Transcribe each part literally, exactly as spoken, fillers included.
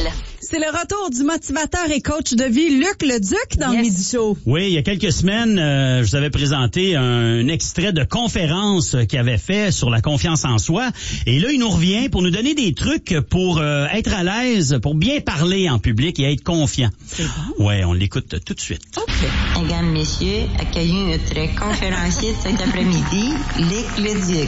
Noël. C'est le retour du motivateur et coach de vie Luc Leduc dans yes. le Midi Show. Oui, il y a quelques semaines, euh, je vous avais présenté un extrait de conférence qu'il avait fait sur la confiance en soi. Et là, il nous revient pour nous donner des trucs pour euh, être à l'aise, pour bien parler en public et être confiant. C'est bon. Ouais, on l'écoute tout de suite. OK. Mesdames, Messieurs, accueillons notre conférencier de cet après-midi, Luc Leduc.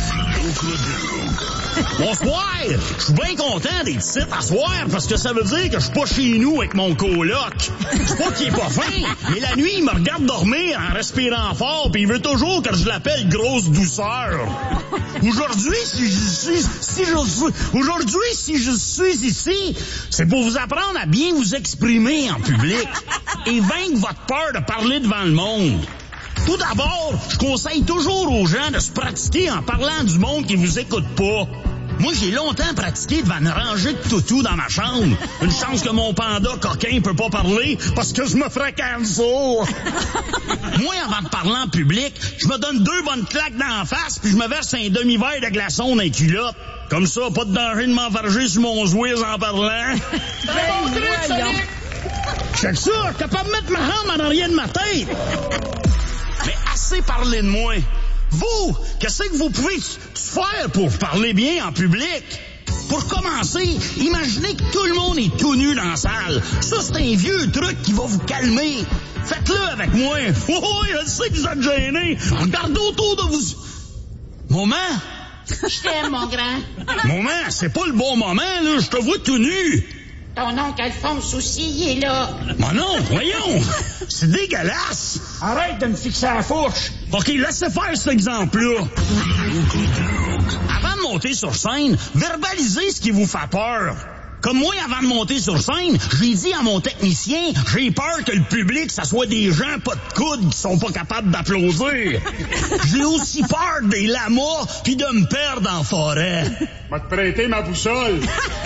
Bonsoir! Je suis bien content d'être ici à soir parce que ça veut dire que je suis pas chez nous avec mon coloc. C'est pas qu'il est pas fin, mais la nuit, il me regarde dormir en respirant fort puis il veut toujours que je l'appelle grosse douceur. Aujourd'hui, si je suis, si je suis, aujourd'hui, si je suis ici, c'est pour vous apprendre à bien vous exprimer en public et vaincre votre peur de parler devant le monde. Tout d'abord, je conseille toujours aux gens de se pratiquer en parlant du monde qui vous écoute pas. Moi, j'ai longtemps pratiqué devant une rangée de toutous dans ma chambre. Une chance que mon panda coquin peut pas parler parce que je me ferais cancel. Moi, avant de parler en public, je me donne deux bonnes claques dans la face puis je me verse un demi-verre de glaçon dans les culottes. Comme ça, pas de danger de m'enfarger sur mon zouiz en parlant. Ben, Check ça, je suis capable de mettre ma jambe en arrière de ma tête. Mais assez parlé de moi. Vous, qu'est-ce que vous pouvez faire pour parler bien en public? Pour commencer, imaginez que tout le monde est tout nu dans la salle. Ça, c'est un vieux truc qui va vous calmer. Faites-le avec moi. Oh, je sais que vous êtes gênés. Regardez autour de vous. Moment? Je t'aime, mon grand. Moment, c'est pas le bon moment, là. Je te vois tout nu. Ton oncle Alphonse aussi, il est là. Mon non, voyons. C'est dégueulasse. Arrête de me fixer à la fourche. OK, laissez faire cet exemple-là. Avant de monter sur scène, verbalisez ce qui vous fait peur. Comme moi, avant de monter sur scène, j'ai dit à mon technicien, j'ai peur que le public, ça soit des gens pas de coude qui sont pas capables d'applaudir. J'ai aussi peur des lamas puis de me perdre en forêt. Va te prêter ma boussole.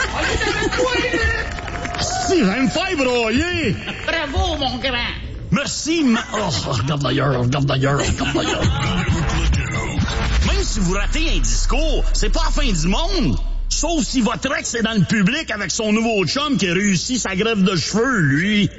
Si, je vais me faire broyer. Bravo, mon grand. Merci, ma... Oh, regarde d'ailleurs, regarde d'ailleurs, regarde d'ailleurs. Même si vous ratez un discours, c'est pas la fin du monde. Sauf si votre ex est dans le public avec son nouveau chum qui a réussi sa greffe de cheveux, lui.